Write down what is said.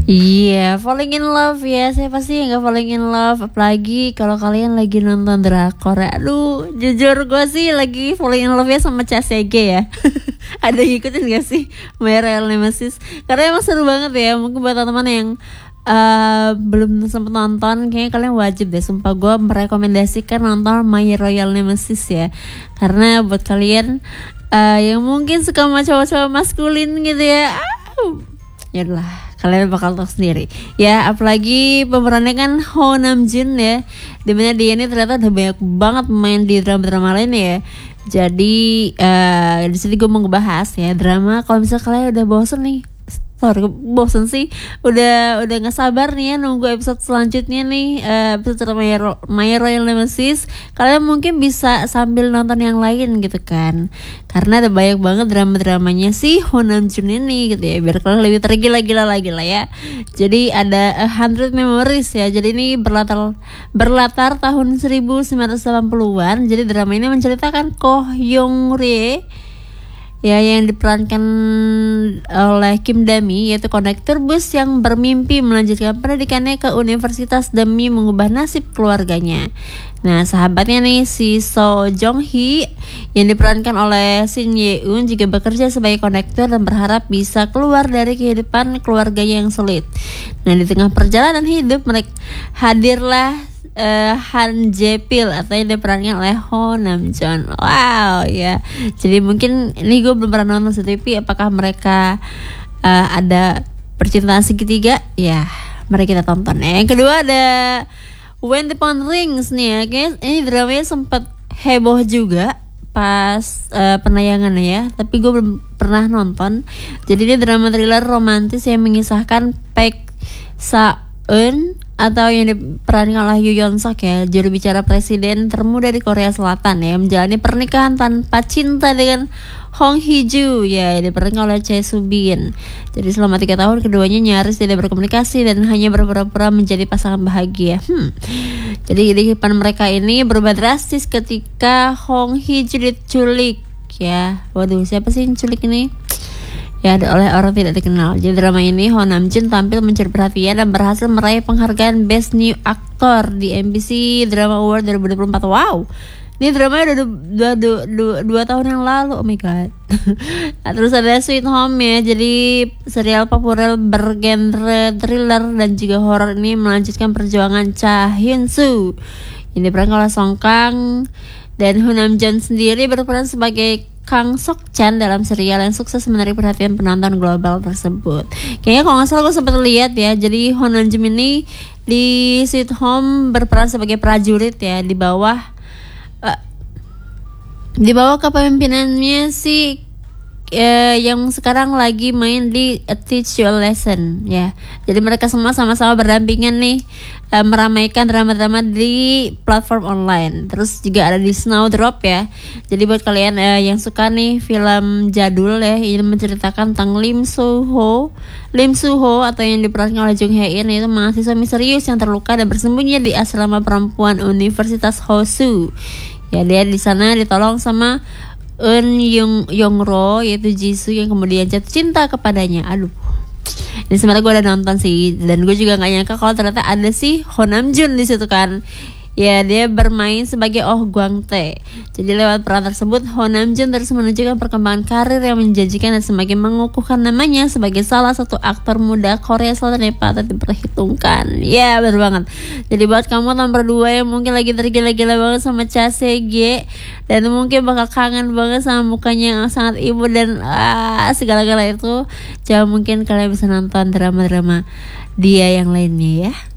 Iya, falling in love ya. Saya pasti nggak falling in love, apalagi kalau kalian lagi nonton drakor ya. Aduh, jujur gue sih lagi falling in love ya sama CSG ya. Ada yang ngikutin gak sih My Royal Nemesis? Karena emang seru banget ya. Mungkin buat teman-teman yang belum sempet nonton, kayaknya kalian wajib deh. Sumpah gue merekomendasikan nonton My Royal Nemesis ya. Karena buat kalian yang mungkin suka sama cowok-cowok maskulin gitu ya, yaudahlah, kalian bakal tahu sendiri ya. Apalagi pemerannya kan Ho Nam Jun ya, dimana dia ini ternyata udah banyak banget main di drama-drama lain ya. Jadi di sini gue mau ngebahas ya drama. Kalau misalnya kalian udah bosen nih, bosen sih, udah nggak sabar nih ya nunggu episode selanjutnya nih, episode My Royal Nemesis. Kalian mungkin bisa sambil nonton yang lain gitu kan, karena ada banyak banget drama-dramanya si Ho Nam Jun ini gitu ya, biar kalian lebih tergila-gila lagi lah ya. Jadi ada 100 Memories ya. Jadi ini berlatar tahun 1980-an. Jadi drama ini menceritakan Ko Hyung Rae ya, yang diperankan oleh Kim Dami, yaitu kondektur bus yang bermimpi melanjutkan pendidikannya ke universitas demi mengubah nasib keluarganya. Nah, sahabatnya nih si So Jong Hee yang diperankan oleh Shin Ye Eun juga bekerja sebagai kondektur dan berharap bisa keluar dari kehidupan keluarganya yang sulit. Nah, di tengah perjalanan hidup mereka hadirlah Han Jae Pil atau yang diperankan oleh Ho Nam Jun. Wow ya. Jadi mungkin ini gue belum pernah nonton tapi apakah mereka ada percintaan segitiga? Ya, mari kita tonton ya. Yang kedua ada When the Phone Rings nih ya. Kayaknya ini dramanya sempat heboh juga pas penayangan ya, tapi gue belum pernah nonton. Jadi ini drama thriller romantis yang mengisahkan Paek Sa Eun atau yang diperankan oleh Yoo Yeon Sok ya, juru bicara presiden termuda di Korea Selatan ya, menjalani pernikahan tanpa cinta dengan Hong Hee Joo ya, yang diperankan oleh Choi Soo Bin. Jadi selama 3 tahun keduanya nyaris tidak berkomunikasi dan hanya berpura-pura menjadi pasangan bahagia. Jadi kehidupan mereka ini berubah drastis ketika Hong Hee Joo diculik ya. Waduh, siapa sih yang culik ini? Ya, oleh orang tidak dikenal. Jadi drama ini Ho Nam Jun tampil mencuri perhatian dan berhasil meraih penghargaan Best New Actor di MBC Drama Award 2024. Wow, ini drama udah 2 tahun yang lalu. Oh my god. Nah, terus ada Sweet Home ya. Jadi serial populer bergenre thriller dan juga horor ini melanjutkan perjuangan Cha Hyun Soo yang diperankan oleh Song Kang, dan Ho Nam Jun sendiri berperan sebagai Kang Sok Chan dalam serial yang sukses menarik perhatian penonton global tersebut. Kayaknya kalau nggak salah gue sempat lihat ya. Jadi Ho Nam Jun ini di Sweet Home berperan sebagai prajurit ya, di bawah kepemimpinannya si yang sekarang lagi main di A Teach You a Lesson ya. Jadi mereka semua sama-sama berdampingan nih meramaikan drama-drama di platform online. Terus juga ada di Snowdrop ya. Jadi buat kalian yang suka nih film jadul ya, ini menceritakan tentang Lim Soo Ho atau yang diperankan oleh Jung Hae In, itu mahasiswa misterius yang terluka dan bersembunyi di asrama perempuan Universitas Hosu. Ya, dia di sana ditolong sama Eun Yong-ro yaitu Jisoo yang kemudian jatuh cinta kepadanya. Aduh, ini sebenarnya gue udah nonton sih, dan gue juga nggak nyangka kalau ternyata ada sih Ho Nam Jun di situ kan. Ya, dia bermain sebagai Oh Gwang Tae. Jadi lewat peran tersebut Ho Nam Jun terus menunjukkan perkembangan karir yang menjanjikan dan semakin mengukuhkan namanya sebagai salah satu aktor muda Korea Selatan yang patut diperhitungkan. Ya, bener banget. Jadi buat kamu nomor 2 yang mungkin lagi tergila-gila banget sama Cha Se-ge dan mungkin bakal kangen banget sama mukanya yang sangat imut dan segala-gala itu, coba mungkin kalian bisa nonton drama-drama dia yang lainnya ya.